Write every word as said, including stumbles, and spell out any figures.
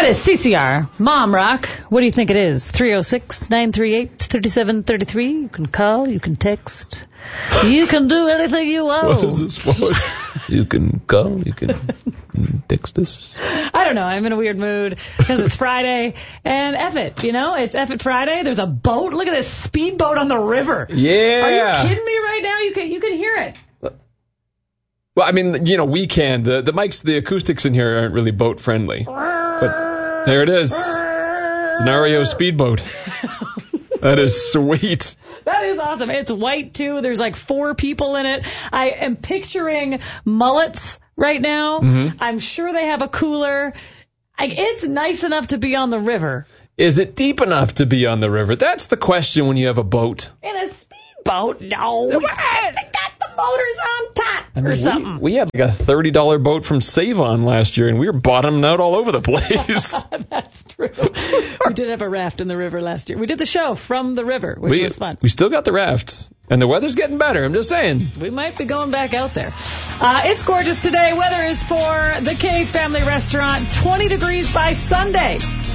That is C C R, Mom Rock. What do you think it is? three oh six, nine three eight, three seven three three. You can call, you can text. You can do anything you want. What is this for? You can call, you can text us. I don't know. I'm in a weird mood because it's Friday. And F it, you know? It's F it Friday. There's a boat. Look at this speedboat on the river. Yeah. Are you kidding me right now? You can, you can hear it. Well, I mean, you know, we can. The the mics, the acoustics in here aren't really boat friendly. But there it is. It's an R E O speedboat. That is sweet. That is awesome. It's white, too. There's like four people in it. I am picturing mullets right now. Mm-hmm. I'm sure they have a cooler. I, it's nice enough to be on the river. Is it deep enough to be on the river? That's the question when you have a boat. In a speedboat? No. They got the motors on top I mean, or something. We, we had like a thirty dollars boat from Save-On last year, and we were bottoming out all over the place. That's true. We did have a raft in the river last year. We did the show from the river, which we, was fun. We still got the rafts, and the weather's getting better. I'm just saying. We might be going back out there. Uh, it's gorgeous today. Weather is for the K Family Restaurant. twenty degrees by Sunday.